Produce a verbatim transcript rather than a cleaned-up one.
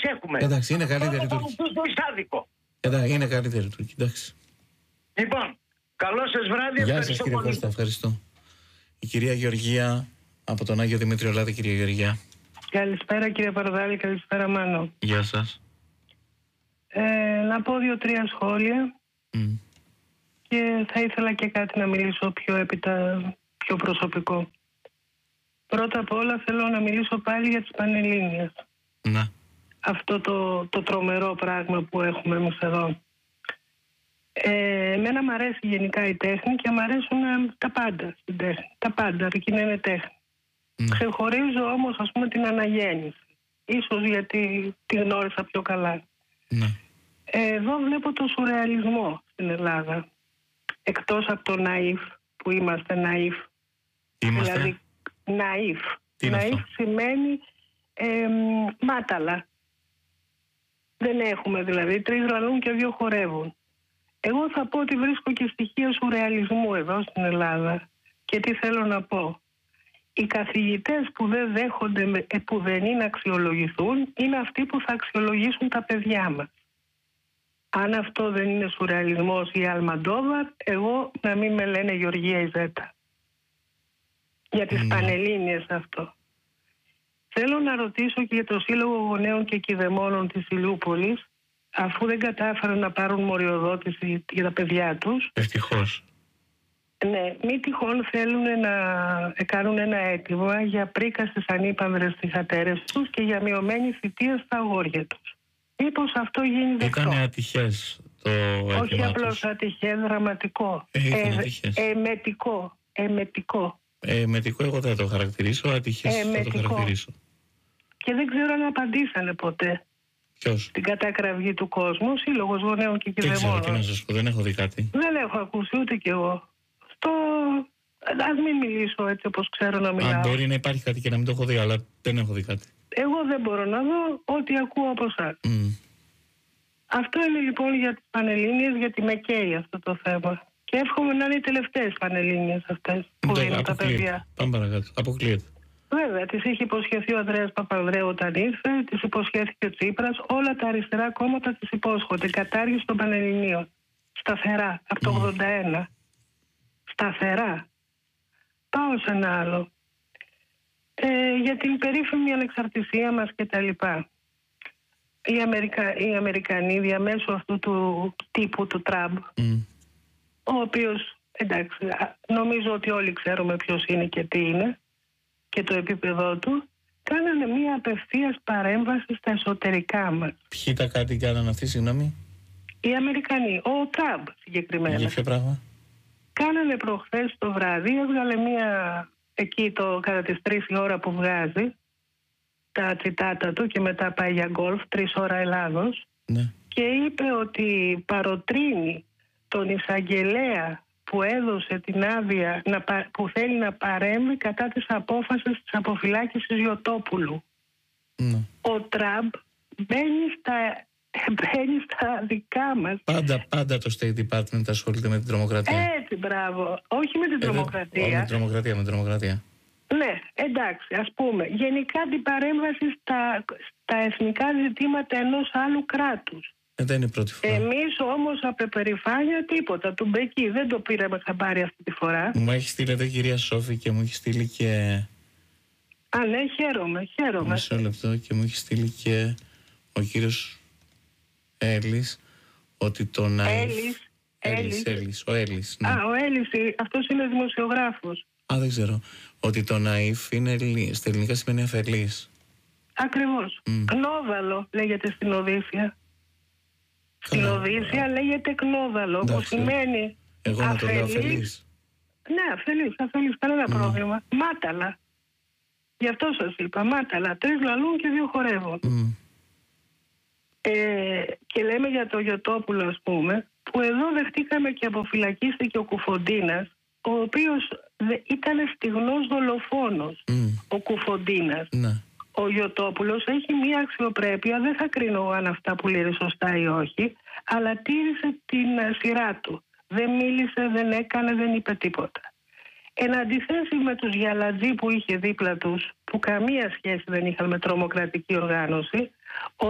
έχουμε. Εντάξει, είναι καλύτερη Τούρκη. Αυτό είναι άδικο. Εντάξει, είναι καλύτερη Τούρκη, εντάξει. Λοιπόν, καλό σας βράδυ. Γεια σας κύριε Κώστα, ευχαριστώ. Η κυρία Γεωργία από τον Άγιο Δημήτριο Λάδη, κυρία Γεωργία. Καλησπέρα κύριε Παρδάλη, καλησπέρα Μάνο. Γεια σας. Ε, να πω δύο-τρία σχόλια mm. και θα ήθελα και κάτι να μιλήσω πιο έπειτα, πιο προσωπικό. Πρώτα απ' όλα θέλω να μιλήσω πάλι για τις Πανελλήνιες. Να. Αυτό το, το τρομερό πράγμα που έχουμε εμείς εδώ. Ε, εμένα μου αρέσει γενικά η τέχνη και μου αρέσουν τα πάντα στην τέχνη. Τα πάντα, αρκεί να είναι τέχνη. Mm. Ξεχωρίζω όμως ας πούμε την αναγέννηση. Ίσως γιατί τη γνώρισα πιο καλά. Mm. Ε, εδώ βλέπω το σουρεαλισμό στην Ελλάδα. Εκτός από το ναΐφ που είμαστε ναΐφ. Είμαστε. Δηλαδή ναΐφ. Τι ναΐφ σημαίνει ε, μάταλα. Δεν έχουμε δηλαδή, τρεις λαλούν και δύο χορεύουν. Εγώ θα πω ότι βρίσκω και στοιχεία σουρεαλισμού εδώ στην Ελλάδα. Και τι θέλω να πω. Οι καθηγητές που δεν δέχονται, που δεν είναι να αξιολογηθούν, είναι αυτοί που θα αξιολογήσουν τα παιδιά μας. Αν αυτό δεν είναι σουρεαλισμός ή Αλμαντόβαρ, εγώ να μην με λένε Γεωργία Ιζέτα. Για τις mm. Πανελλήνιες αυτό. Θέλω να ρωτήσω και για το Σύλλογο Γονέων και Κηδεμόνων της Ηλιούπολης, αφού δεν κατάφεραν να πάρουν μοριοδότηση για τα παιδιά τους. Ευτυχώς. Ναι, μη τυχόν θέλουν να κάνουν ένα αίτημα για πρίκα στις ανήπανδρες θυγατέρες τους και για μειωμένη θητεία στα αγόρια τους. Μήπως αυτό γίνει δεκτό? Ήταν ατυχές το αίτημα. Όχι απλώς ατυχές, δραματικό. Ε, ε, εμετικό. Εμετικό. Εμετικό εγώ δεν το χαρακτηρίσω, ατυχές θα το χαρακτηρίσω. Και δεν ξέρω αν απαντήσανε ποτέ. Ποιος? Την κατακραυγή του κόσμου, Σύλλογος Γονέων και Κηδεμόνων. Δεν ξέρω τι να σας πω, δεν έχω δει κάτι. Δεν έχω ακούσει ούτε κι εγώ. Στο... Ας μην μιλήσω έτσι όπως ξέρω να μιλάω. Αν μπορεί να υπάρχει κάτι και να μην το έχω δει, αλλά δεν έχω δει κάτι. Εγώ δεν μπορώ να δω ό,τι ακούω από εσάς. Mm. Αυτό είναι λοιπόν για τις Πανελλήνιες, γιατί με καίει αυτό το θέμα. Και εύχομαι να είναι οι τελευταίες Πανελλήνιες αυτές που Ντέ, δίνουν τα παιδιά. Πάμε παρακάτω. Αποκλείεται. Βέβαια, τις είχε υποσχεθεί ο Ανδρέας Παπανδρέου όταν ήρθε, τις υποσχέθηκε ο Τσίπρας, όλα τα αριστερά κόμματα τις υπόσχονται. Κατάργηση των Πανελληνίων. Σταθερά, από το mm. ογδόντα ένα. Σταθερά. Πάω σε ένα άλλο. Ε, για την περίφημη ανεξαρτησία μας και τα λοιπά. Οι, Αμερικα... οι Αμερικανοί διαμέσου αυτού του τύπου του Τραμπ, mm. ο οποίος, εντάξει, νομίζω ότι όλοι ξέρουμε ποιος είναι και τι είναι και το επίπεδό του, κάνανε μια απευθείας παρέμβαση στα εσωτερικά μας. Ποιοι τα κάτι κάνανε αυτοί, συγγνώμη? Οι Αμερικανοί, ο Τραμπ συγκεκριμένα. Για ποιο πράγμα? Κάνανε προχθές το βράδυ, έβγαλε μια, εκεί το, κατά τις τρεις η ώρα που βγάζει, τα τσιτάτα του και μετά πάει για γκολφ, τρεις ώρα Ελλάδος, ναι. Και είπε ότι παροτρύνει τον εισαγγελέα που έδωσε την άδεια να, που θέλει να παρέμβει κατά της απόφασης της αποφυλάκησης Ιωτόπουλου. Ναι. Ο Τραμπ μπαίνει στα, μπαίνει στα δικά μας. Πάντα, πάντα το State Department ασχολείται με την τρομοκρατία. Έτσι, μπράβο. Όχι με την ε, τρομοκρατία. Όχι με την τρομοκρατία, με την τρομοκρατία. Ναι, εντάξει, ας πούμε. Γενικά την παρέμβαση στα, στα εθνικά ζητήματα ενός άλλου κράτους. Ε, δεν είναι η πρώτη φορά. Εμείς όμως από περηφάνεια τίποτα. Του Μπεκί δεν το πήραμε χαμπάρι αυτή τη φορά. Μου έχει στείλει εδώ η κυρία Σόφη και μου έχει στείλει και... Α, ναι, χαίρομαι, χαίρομαι. Μισό λεπτό και μου έχει στείλει και ο κύριος Έλλης ότι το να... Έλλης, Έλλης, Έλλης, ο Έλλης. Ναι. Α, ο Έλλης, αυτός είναι δημοσιογράφος. Α, δεν ξέρω. Ότι το ναΐφ είναι στα ελληνικά σημαίνει αφελής. Ακριβώς. Mm. Κνόδαλο λέγεται στην Οδύσσια. Στην Οδύσσια λέγεται κνόδαλο, που σημαίνει εγώ να το λέω αφελής. Ναι, αφελής, αφελής, κανένα mm. πρόβλημα. Μάταλα. Γι' αυτό σας είπα, μάταλα. Τρεις λαλούν και δύο χορεύουν. Mm. Ε, και λέμε για το Ιωτόπουλο, ας πούμε, που εδώ δεχτήκαμε και αποφυλακίστηκε ο Κουφοντίνας, ο οποίος ήταν στιγνός δολοφόνος, mm. ο Κουφοντίνας. Ναι. Ο Ιωτόπουλος έχει μία αξιοπρέπεια, δεν θα κρίνω αν αυτά που λέει σωστά ή όχι, αλλά τήρησε την σειρά του. Δεν μίλησε, δεν έκανε, δεν είπε τίποτα. Εν αντιθέσει με τους Γιαλατζή που είχε δίπλα τους, που καμία σχέση δεν είχαν με τρομοκρατική οργάνωση,